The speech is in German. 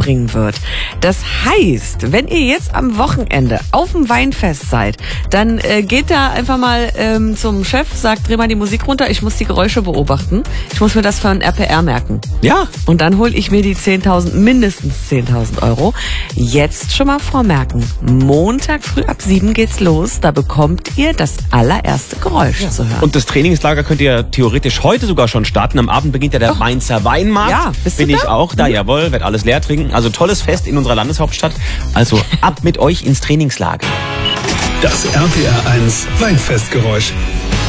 bringen wird. Das heißt, wenn ihr jetzt am Wochenende auf dem Weinfest seid, dann geht da einfach mal zum Chef, sagt, dreh mal die Musik runter, ich muss die Geräusche beobachten. Ich muss mir das von RPR merken. Ja. Und dann hole ich mir die 10.000, mindestens 10.000 Euro. Jetzt schon mal vormerken. Montag früh ab 7 geht's los. Da bekommt ihr das allererste Geräusch zu hören. Und das Trainingslager könnt ihr theoretisch heute sogar schon starten. Am Abend beginnt ja der Mainzer Weinmarkt. Ja, bist du Bin ich da? auch da, jawohl, werd alles leer trinken. Also tolles Fest in unserer Landeshauptstadt. Also ab mit euch ins Trainingslager. Das RPR 1 Weinfestgeräusch.